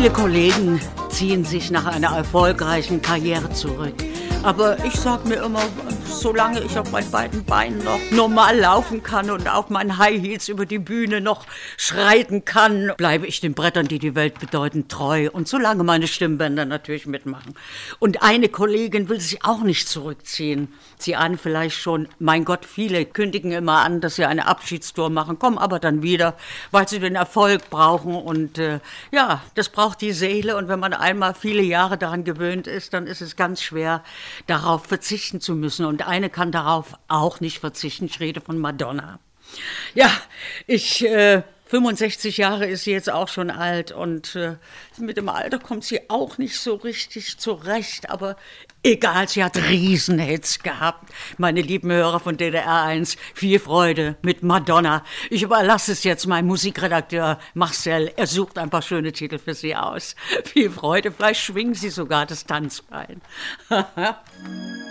Viele Kollegen ziehen sich nach einer erfolgreichen Karriere zurück. Aber ich sag mir immer, solange ich auf meinen beiden Beinen noch normal laufen kann und auf meinen High Heels über die Bühne noch schreiten kann, bleibe ich den Brettern, die die Welt bedeuten, treu. Und solange meine Stimmbänder natürlich mitmachen. Und eine Kollegin will sich auch nicht zurückziehen. Sie ahnen vielleicht schon, mein Gott, viele kündigen immer an, dass sie eine Abschiedstour machen, kommen aber dann wieder, weil sie den Erfolg brauchen. Und ja, das braucht die Seele. Und wenn man einmal viele Jahre daran gewöhnt ist, dann ist es ganz schwer, darauf verzichten zu müssen. Und eine kann darauf auch nicht verzichten. Ich rede von Madonna. Ja, 65 Jahre ist sie jetzt auch schon alt und mit dem Alter kommt sie auch nicht so richtig zurecht, aber egal, sie hat Riesenhits gehabt. Meine lieben Hörer von DDR 1, viel Freude mit Madonna. Ich überlasse es jetzt meinem Musikredakteur Marcel, er sucht ein paar schöne Titel für Sie aus. Viel Freude, vielleicht schwingen Sie sogar das Tanzbein.